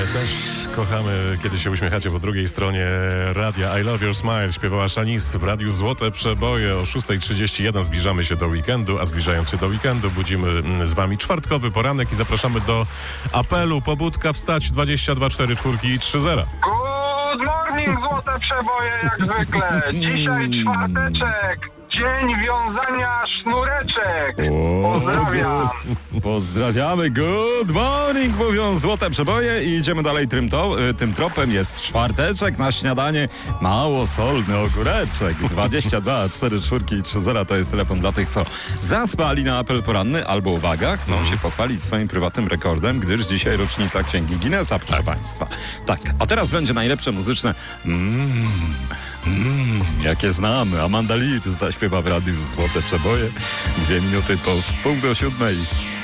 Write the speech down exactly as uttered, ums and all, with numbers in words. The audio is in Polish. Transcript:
też kochamy, kiedy się uśmiechacie po drugiej stronie radia. I Love Your Smile śpiewała Shanice w radiu Złote Przeboje. O szósta trzydzieści jeden zbliżamy się do weekendu, a zbliżając się do weekendu budzimy z wami czwartkowy poranek i zapraszamy do apelu. Pobudka wstać dwadzieścia dwa cztery cztery trzy zero. Good morning, Złote Przeboje, jak zwykle. Dzisiaj czwarteczek. Dzień wiązania sznureczek. Pozdrawiam. Pozdrawiamy. Good morning, mówią Złote Przeboje i idziemy dalej tym, to, tym tropem. Jest czwarteczek na śniadanie. Mało solny ogóreczek. dwadzieścia dwa cztery cztery trzy zero to jest telefon dla tych, co zaspali na apel poranny albo, uwaga, chcą się pochwalić swoim prywatnym rekordem, gdyż dzisiaj rocznica Księgi Guinnessa, proszę Państwa. Tak, a teraz będzie najlepsze muzyczne mm, mm, jakie znamy. Amanda Lear zaśpiewa w radiu Złote Przeboje. Dwie minuty po pół do siódmej.